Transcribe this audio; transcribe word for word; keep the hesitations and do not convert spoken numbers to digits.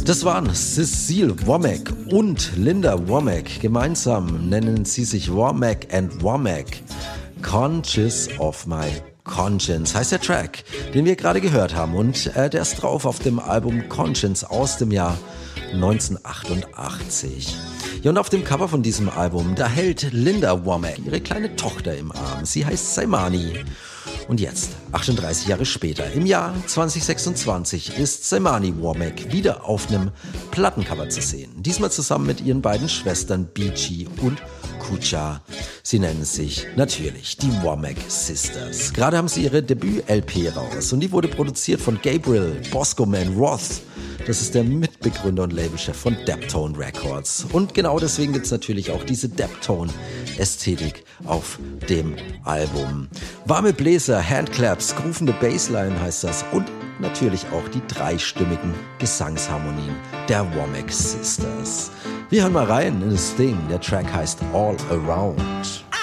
Das waren Cecile Womack und Linda Womack. Gemeinsam nennen sie sich Womack and Womack. Conscious of My Conscience heißt der Track, den wir gerade gehört haben. Und äh, der ist drauf auf dem Album Conscience aus dem Jahr neunzehnhundertachtundachtzig. Ja, und auf dem Cover von diesem Album, da hält Linda Womack ihre kleine Tochter im Arm. Sie heißt Saimani. Und jetzt, achtunddreißig Jahre später, im Jahr zweitausendsechsundzwanzig, ist Saimani Womack wieder auf einem Plattencover zu sehen. Diesmal zusammen mit ihren beiden Schwestern Beachy und Kucha. Sie nennen sich natürlich die Womack Sisters. Gerade haben sie ihre Debüt-L P raus und die wurde produziert von Gabriel Boscoman Roth. Das ist der Mitbegründer und Labelchef von Deptone Records. Und genau deswegen gibt es natürlich auch diese Deptone-Ästhetik auf dem Album. Warme Bläser, Handclaps, groovende Bassline heißt das und natürlich auch die dreistimmigen Gesangsharmonien der Womack Sisters. Wir hören mal rein in das Ding. Der Track heißt All Around.